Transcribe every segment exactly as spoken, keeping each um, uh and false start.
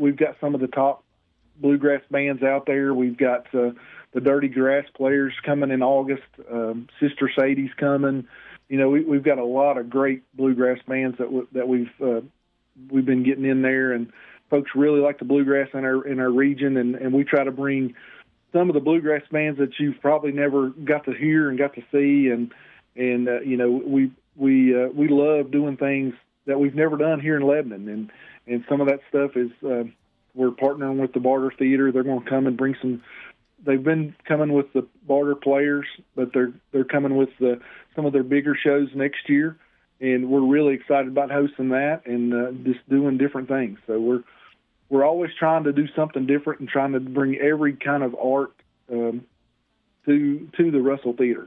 we've got some of the top bluegrass bands out there. We've got uh, the Dirty Grass Players coming in August. Um, Sister Sadie's coming. You know, we, we've got a lot of great bluegrass bands that w- that we've uh, we've been getting in there, and folks really like the bluegrass in our in our region, and, and we try to bring some of the bluegrass bands that you've probably never got to hear and got to see, and and uh, you know, we we uh, we love doing things that we've never done here in Lebanon, and and some of that stuff is uh, we're partnering with the Barter Theater. They're going to come and bring some. They've been coming with the Barter Players, but they're they're coming with the, some of their bigger shows next year, and we're really excited about hosting that and uh, just doing different things. So we're we're always trying to do something different and trying to bring every kind of art um, to to the Russell Theater.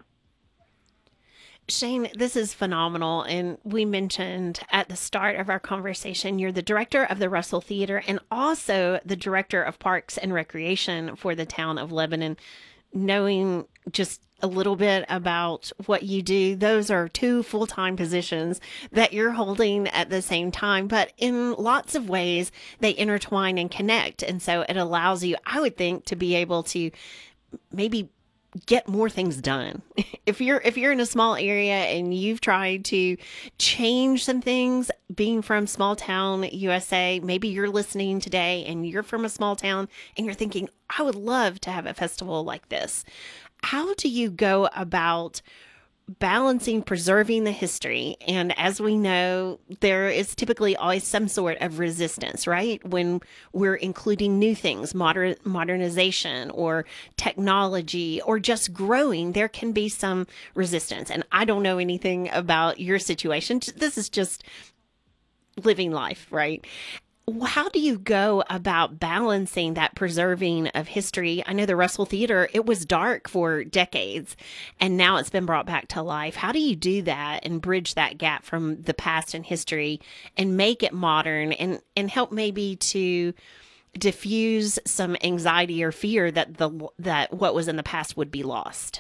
Shane, this is phenomenal. And we mentioned at the start of our conversation, you're the director of the Russell Theater and also the director of Parks and Recreation for the town of Lebanon. Knowing just a little bit about what you do, those are two full-time positions that you're holding at the same time, but in lots of ways they intertwine and connect. And so it allows you, I would think, to be able to maybe get more things done. If you're if you're in a small area and you've tried to change some things, being from small town U S A, maybe you're listening today and you're from a small town and you're thinking, I would love to have a festival like this. How do you go about balancing preserving the history? And as we know, there is typically always some sort of resistance, right? When we're including new things, modern modernization or technology or just growing, there can be some resistance. And I don't know anything about your situation. This is just living life, right? How do you go about balancing that preserving of history? I know the Russell Theater, it was dark for decades, and now it's been brought back to life. How do you do that and bridge that gap from the past and history and make it modern and, and help maybe to diffuse some anxiety or fear that the that what was in the past would be lost?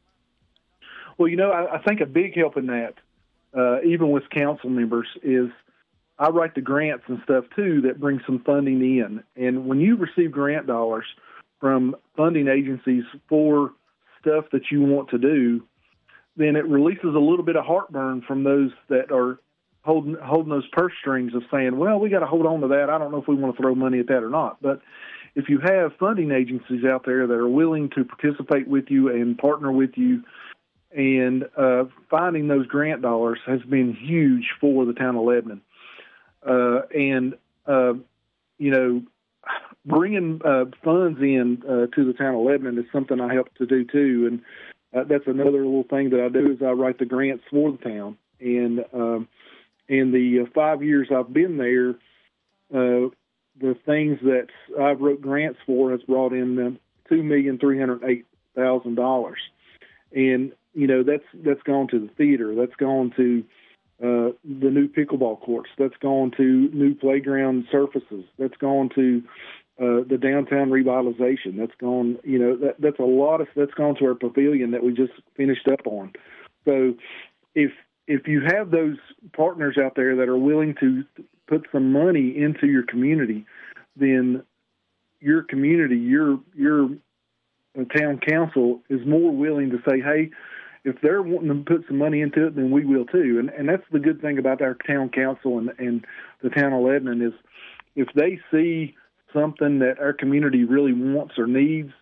Well, you know, I, I think a big help in that, uh, even with council members, is I write the grants and stuff, too, that bring some funding in. And when you receive grant dollars from funding agencies for stuff that you want to do, then it releases a little bit of heartburn from those that are holding holding those purse strings of saying, well, we got to hold on to that. I don't know if we want to throw money at that or not. But if you have funding agencies out there that are willing to participate with you and partner with you, and uh, finding those grant dollars has been huge for the town of Lebanon. Uh, and, uh, you know, bringing uh, funds in uh, to the town of Lebanon is something I help to do, too. And uh, that's another little thing that I do is I write the grants for the town. And um, in the uh, five years I've been there, uh, the things that I've wrote grants for has brought in uh, two million three hundred eight thousand dollars. And, you know, that's that's gone to the theater. That's gone to Uh, the new pickleball courts. That's gone to new playground surfaces. That's gone to uh, the downtown revitalization. That's gone, you know, that, that's a lot of, that's gone to our pavilion that we just finished up on. So if, if you have those partners out there that are willing to put some money into your community, then your community, your, your town council is more willing to say, hey, if they're wanting to put some money into it, then we will too. And and that's the good thing about our town council and, and the town of Lebanon is if they see something that our community really wants or needs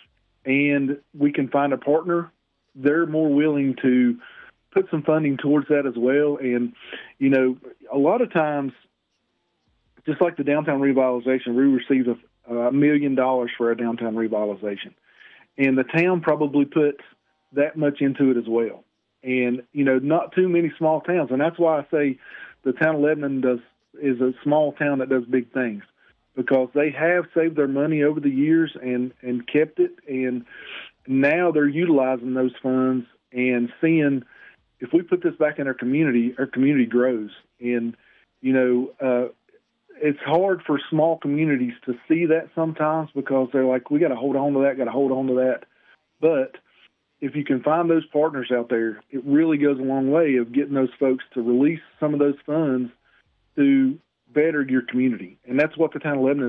and we can find a partner, they're more willing to put some funding towards that as well. And, you know, a lot of times, just like the downtown revitalization, we received a, a million dollars for our downtown revitalization. And the town probably put that much into it as well. And, you know, not too many small towns. And that's why I say the town of Lebanon does is a small town that does big things, because they have saved their money over the years and, and kept it. And now they're utilizing those funds and seeing if we put this back in our community, our community grows. And, you know, uh, it's hard for small communities to see that sometimes because they're like, we got to hold on to that, got to hold on to that. But if you can find those partners out there, it really goes a long way of getting those folks to release some of those funds to better your community. And that's what the town of Lebanon